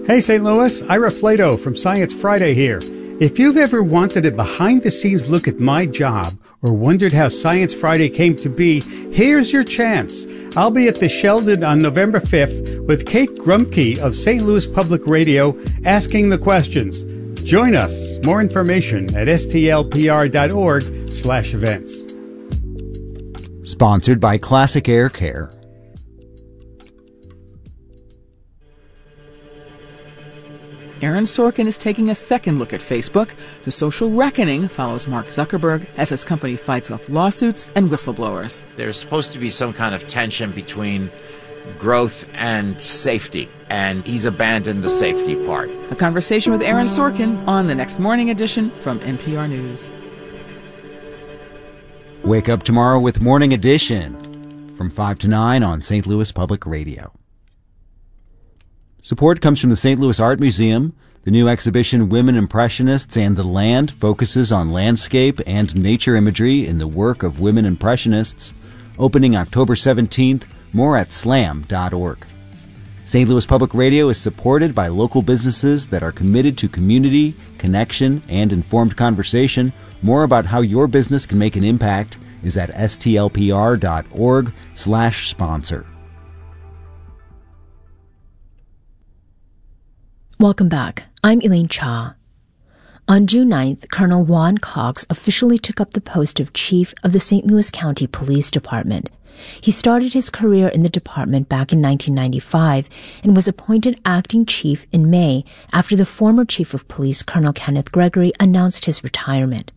Hey St. Louis, Ira Flato from Science Friday here. If you've ever wanted a behind-the-scenes look at my job or wondered how Science Friday came to be, here's your chance. I'll be at the Sheldon on November 5th with Kate Grumke of St. Louis Public Radio asking the questions. Join us. More information at stlpr.org/events. Sponsored by Classic Air Care. Aaron Sorkin is taking a second look at Facebook. The social reckoning follows Mark Zuckerberg as his company fights off lawsuits and whistleblowers. There's supposed to be some kind of tension between growth and safety, and he's abandoned the safety part. A conversation with Aaron Sorkin on the next morning edition from NPR News. Wake up tomorrow with Morning Edition from 5 to 9 on St. Louis Public Radio. Support comes from the St. Louis Art Museum. The new exhibition, Women Impressionists and the Land, focuses on landscape and nature imagery in the work of women impressionists. Opening October 17th. More at slam.org. St. Louis Public Radio is supported by local businesses that are committed to community, connection, and informed conversation. More about how your business can make an impact is at stlpr.org/sponsor. Welcome back. I'm Elaine Cha. On June 9th, Colonel Juan Cox officially took up the post of Chief of the St. Louis County Police Department. He started his career in the department back in 1995 and was appointed acting chief in May after the former chief of police, Colonel Kenneth Gregory, announced his retirement.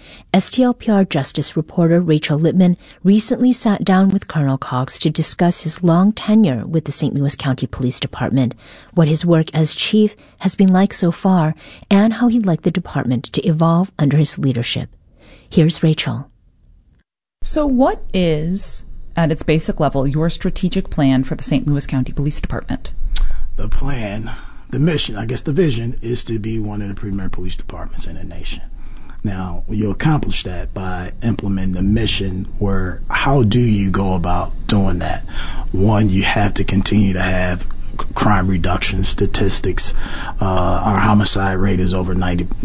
STLPR Justice reporter Rachel Lippman recently sat down with Colonel Cox to discuss his long tenure with the St. Louis County Police Department, what his work as chief has been like so far, and how he'd like the department to evolve under his leadership. Here's Rachel. So what is, at its basic level, your strategic plan for the St. Louis County Police Department? The plan, the mission, I guess the vision, is to be one of the premier police departments in the nation. Now, you accomplish that by implementing the mission where how do you go about doing that? One, you have to continue to have crime reduction statistics. Our homicide rate is over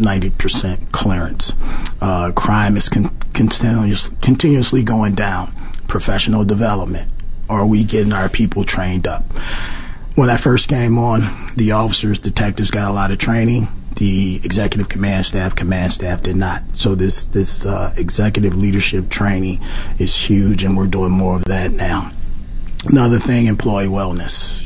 90% clearance. Crime is continuously going down. Professional development. Are we getting our people trained up? When I first came on, the officers, detectives got a lot of training. The executive command staff did not. So this executive leadership training is huge, and we're doing more of that now. Another thing, employee wellness.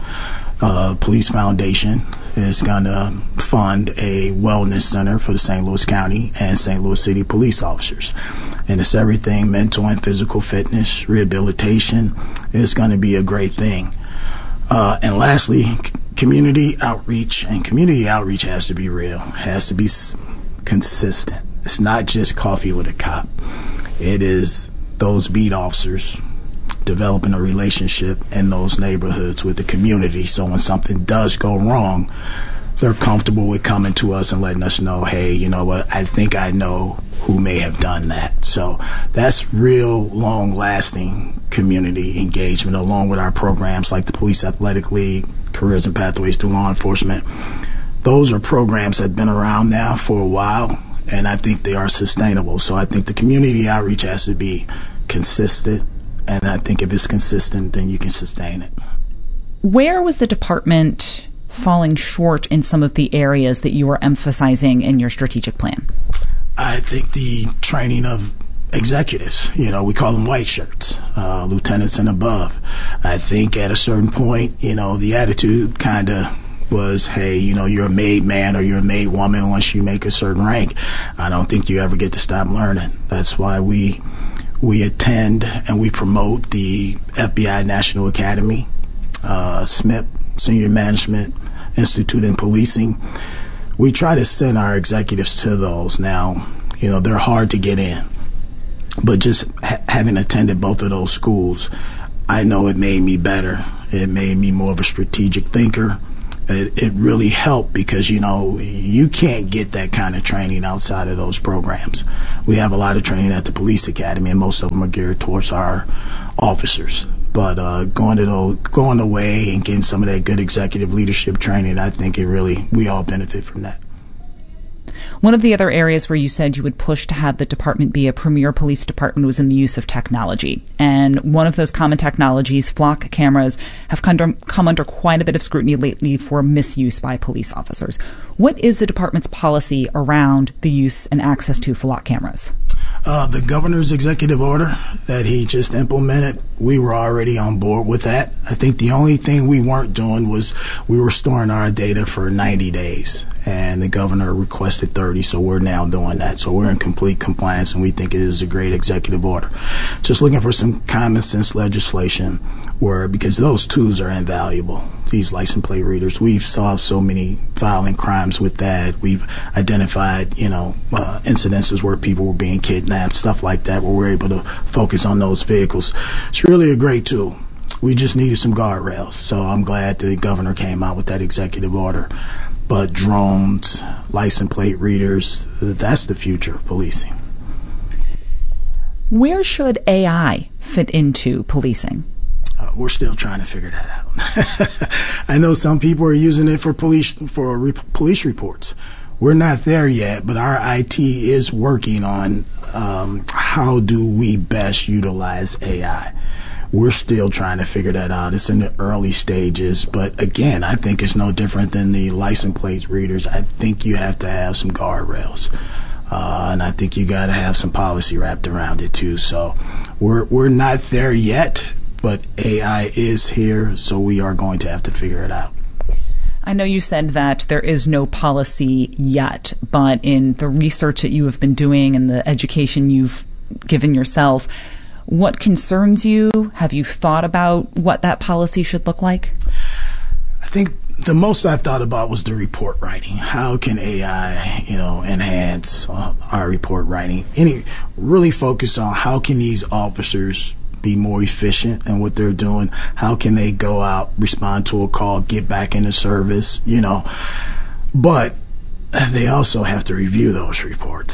Police Foundation is going to fund a wellness center for the St. Louis County and St. Louis City police officers. And it's everything, mental and physical fitness, rehabilitation. It's going to be a great thing. And lastly, community outreach, and community outreach has to be real, has to be consistent. It's not just coffee with a cop. It is those beat officers developing a relationship in those neighborhoods with the community, so when something does go wrong, they're comfortable with coming to us and letting us know, hey, you know what, I think I know who may have done that. So that's real long-lasting community engagement, along with our programs like the Police Athletic League, Careers and Pathways to Law Enforcement. Those are programs that have been around now for a while, and I think they are sustainable. So I think the community outreach has to be consistent, and I think if it's consistent, then you can sustain it. Where was the department falling short in some of the areas that you were emphasizing in your strategic plan? I think the training of executives, we call them white shirts, lieutenants and above. I think at a certain point, the attitude kind of was, hey, you're a made man or you're a made woman once you make a certain rank. I don't think you ever get to stop learning. That's why we attend and we promote the FBI National Academy, SMIP, Senior Management Institute in Policing. We try to send our executives to those. Now, they're hard to get in. But just having attended both of those schools, I know it made me better. It made me more of a strategic thinker. It really helped because, you can't get that kind of training outside of those programs. We have a lot of training at the police academy, and most of them are geared towards our officers. But going away and getting some of that good executive leadership training, I think we all benefit from that. One of the other areas where you said you would push to have the department be a premier police department was in the use of technology. And one of those common technologies, flock cameras, have come under quite a bit of scrutiny lately for misuse by police officers. What is the department's policy around the use and access to flock cameras? The governor's executive order that he just implemented, we were already on board with that. I think the only thing we weren't doing was we were storing our data for 90 days, and the governor requested 30, so we're now doing that. So we're in complete compliance, and we think it is a great executive order. Just looking for some common sense legislation because those tools are invaluable. These license plate readers, we've solved so many violent crimes with that. We've identified, incidences where people were being kidnapped, stuff like that, where we're able to focus on those vehicles. It's really a great tool. We just needed some guardrails. So I'm glad the governor came out with that executive order. But drones, license plate readers, that's the future of policing. Where should AI fit into policing? We're still trying to figure that out. I know some people are using it for police reports. We're not there yet, but our IT is working on how do we best utilize AI. We're still trying to figure that out. It's in the early stages, but again, I think it's no different than the license plate readers. I think you have to have some guardrails. And I think you got to have some policy wrapped around it too. So we're not there yet, but AI is here, so we are going to have to figure it out. I know you said that there is no policy yet, but in the research that you have been doing and the education you've given yourself, what concerns you? Have you thought about what that policy should look like? I think the most I've thought about was the report writing. How can AI, enhance our report writing? Really focus on how can these officers be more efficient in what they're doing? How can they go out, respond to a call, get back into service, But they also have to review those reports.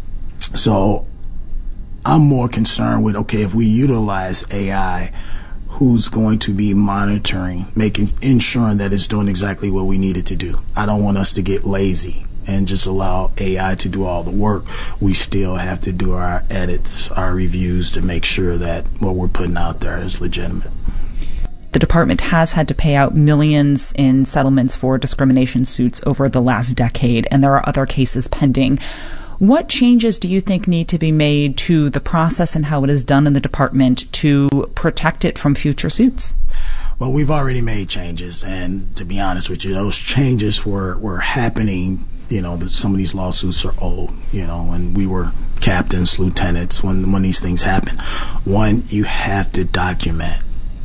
So I'm more concerned with, if we utilize AI, who's going to be monitoring, ensuring that it's doing exactly what we need it to do. I don't want us to get lazy and just allow AI to do all the work. We still have to do our edits, our reviews to make sure that what we're putting out there is legitimate. The department has had to pay out millions in settlements for discrimination suits over the last decade, and there are other cases pending. What changes do you think need to be made to the process and how it is done in the department to protect it from future suits? Well, we've already made changes, and to be honest with you, those changes were happening. Some of these lawsuits are old, when we were captains, lieutenants, when these things happen. One, you have to document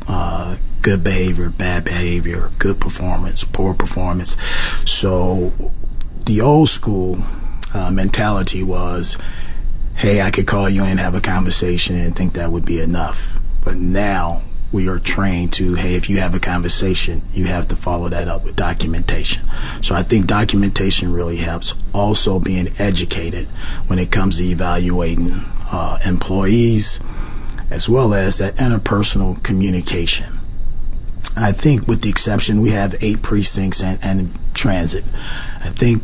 good behavior, bad behavior, good performance, poor performance. So the old school mentality was, hey, I could call you and have a conversation and think that would be enough. But now we are trained to, hey, if you have a conversation, you have to follow that up with documentation. So I think documentation really helps. Also being educated when it comes to evaluating employees, as well as that interpersonal communication. I think with the exception, we have 8 precincts and transit. I think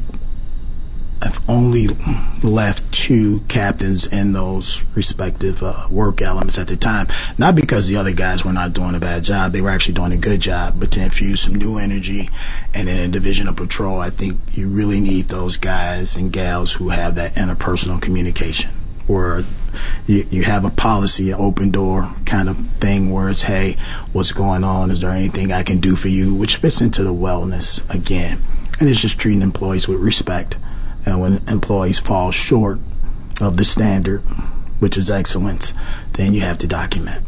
I've only left 2 captains in those respective work elements at the time. Not because the other guys were not doing a bad job. They were actually doing a good job. But to infuse some new energy and in a division of patrol, I think you really need those guys and gals who have that interpersonal communication, where you have a policy, an open door kind of thing where it's, hey, what's going on? Is there anything I can do for you? Which fits into the wellness again. And it's just treating employees with respect. And when employees fall short of the standard, which is excellence, then you have to document.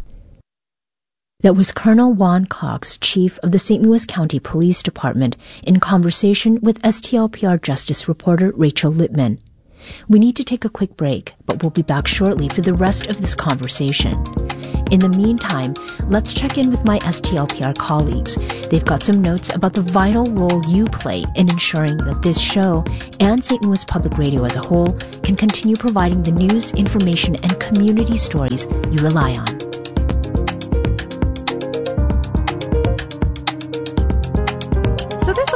That was Colonel Juan Cox, chief of the St. Louis County Police Department, in conversation with STLPR Justice reporter Rachel Lippman. We need to take a quick break, but we'll be back shortly for the rest of this conversation. In the meantime, let's check in with my STLPR colleagues. They've got some notes about the vital role you play in ensuring that this show and St. Louis Public Radio as a whole can continue providing the news, information, and community stories you rely on.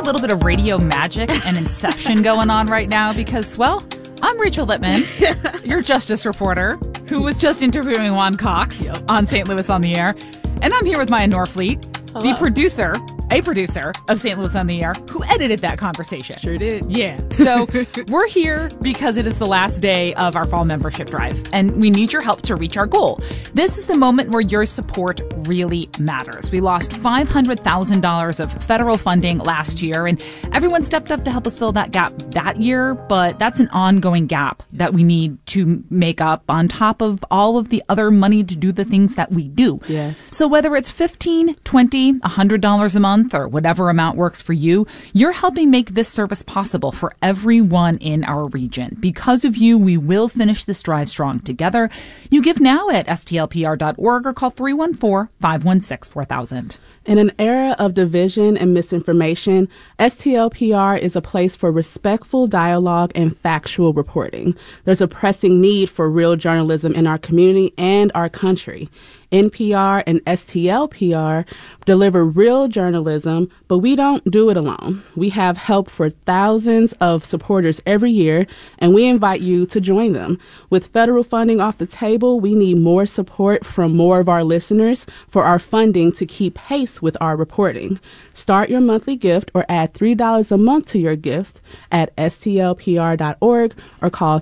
little bit of radio magic and inception going on right now because, well, I'm Rachel Lippman, your justice reporter, who was just interviewing Juan Cox on St. Louis on the Air. And I'm here with Maya Norfleet, the producer of St. Louis on the Air, who edited that conversation. Sure did. Yeah. So we're here because it is the last day of our fall membership drive, and we need your help to reach our goal. This is the moment where your support really matters. We lost $500,000 of federal funding last year, and everyone stepped up to help us fill that gap that year, but that's an ongoing gap that we need to make up on top of all of the other money to do the things that we do. Yes. So whether it's $15, $20, $100 a month, or whatever amount works for you, you're helping make this service possible for everyone in our region. Because of you, we will finish this drive strong together. You give now at stlpr.org or call 314-516-4000. In an era of division and misinformation, STLPR is a place for respectful dialogue and factual reporting. There's a pressing need for real journalism in our community and our country. NPR and STLPR deliver real journalism, but we don't do it alone. We have help for thousands of supporters every year, and we invite you to join them. With federal funding off the table, we need more support from more of our listeners for our funding to keep pace with our reporting. Start your monthly gift or add $3 a month to your gift at stlpr.org or call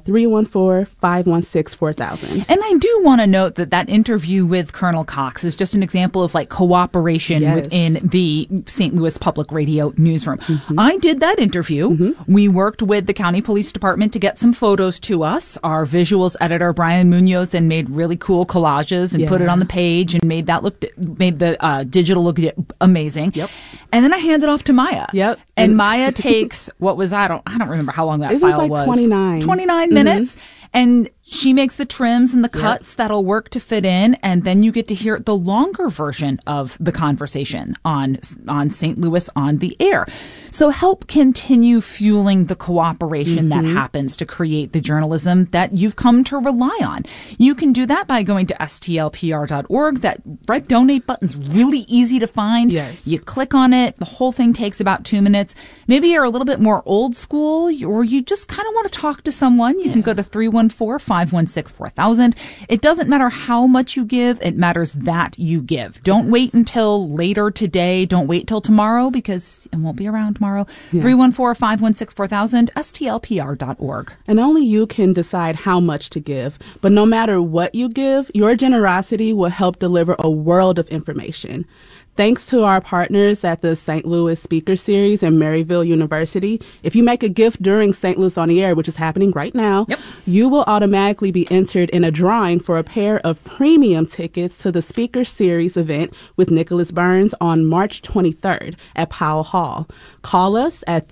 314-516-4000. And I do want to note that interview with Colonel Cox is just an example of like cooperation within the St. Louis Public Radio newsroom. Mm-hmm. I did that interview. Mm-hmm. We worked with the county police department to get some photos to us. Our visuals editor, Brian Munoz, then made really cool collages and put it on the page and made the digital look amazing. Yep. And then I handed off to Maya. Yep. And Maya takes I don't remember how long that file was. It was like 29 minutes. And she makes the trims and the cuts that'll work to fit in, and then you get to hear the longer version of the conversation on St. Louis on the Air. So help continue fueling the cooperation that happens to create the journalism that you've come to rely on. You can do that by going to stlpr.org. That red donate button's really easy to find. Yes. You click on it. The whole thing takes about 2 minutes. Maybe you're a little bit more old school, or you just kind of want to talk to someone. You can go to 314-516-4000. It doesn't matter how much you give. It matters that you give. Don't wait until later today. Don't wait till tomorrow because it won't be around tomorrow. 314-516-4000, stlpr.org. And only you can decide how much to give. But no matter what you give, your generosity will help deliver a world of information. Thanks to our partners at the St. Louis Speaker Series and Maryville University, if you make a gift during St. Louis on the Air, which is happening right now, you will automatically be entered in a drawing for a pair of premium tickets to the Speaker Series event with Nicholas Burns on March 23rd at Powell Hall. Call us at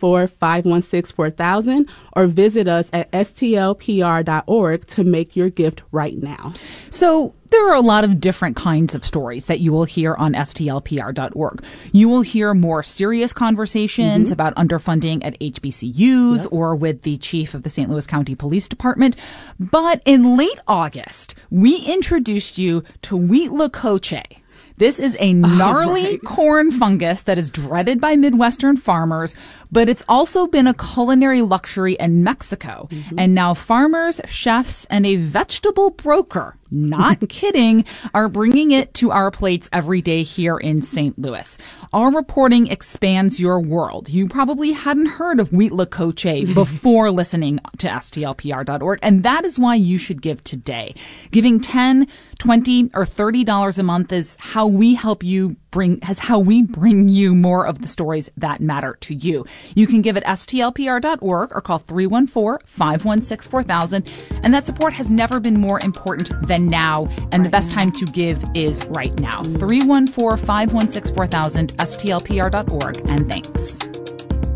314-516-4000 or visit us at stlpr.org to make your gift right now. So there are a lot of different kinds of stories that you will hear on stlpr.org. You will hear more serious conversations about underfunding at HBCUs or with the chief of the St. Louis County Police Department. But in late August, we introduced you to Huitlacoche. This is a gnarly corn fungus that is dreaded by Midwestern farmers, but it's also been a culinary luxury in Mexico. And now farmers, chefs, and a vegetable broker, not kidding, are bringing it to our plates every day here in St. Louis. Our reporting expands your world. You probably hadn't heard of Huitlacoche before listening to stlpr.org, and that is why you should give today. Giving $10, $20, or $30 a month is how we bring you more of the stories that matter to you. You can give at stlpr.org or call 314-516-4000. And that support has never been more important than now. And the best time to give is right now. 314-516-4000, stlpr.org. And thanks.